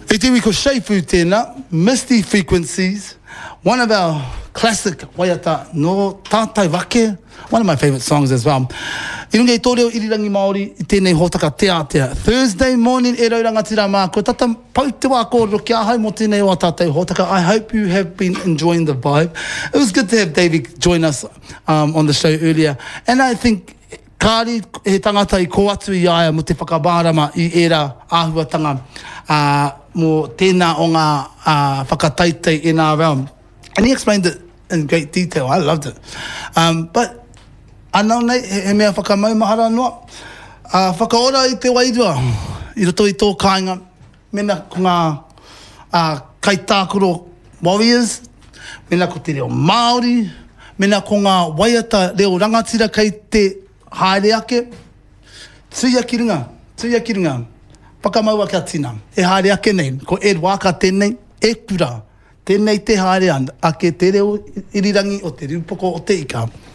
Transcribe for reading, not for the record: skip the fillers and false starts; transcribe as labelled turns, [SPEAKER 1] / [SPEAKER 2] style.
[SPEAKER 1] E te wiko Sheifu tēnā, Misty Frequencies, one of our classic waiata no tātai wake, one of my favourite songs as well. I runga I tōreo irirangi Māori I tēnei hōtaka te atea. Thursday morning e rauranga tira māko, tata pau te wā kōrero kia hau mo tēnei o tātai hōtaka. I hope you have been enjoying the vibe. It was good to have David join us on the show earlier. And I think kāri he tangata I ko atu I aia mo te whakabārama I era āhuatanga mo tēnā o ngā whakataitei in our realm. And he explained it in great detail. I loved it. But anau nei, he mea whakamau mahara noa. Whakaora I te wairua, I roto I tō kāinga, mena ko ngā kaitākuro warriors, mena ko te reo Māori, mena ko ngā waiata reo rangatira kei te haere ake. Tuia ki runga, whakamaua kia tina. E haere ake nei, ko e waka tēnei, e kura. Tēnei te haere ake te reo irirangi o te rupoko o te ika.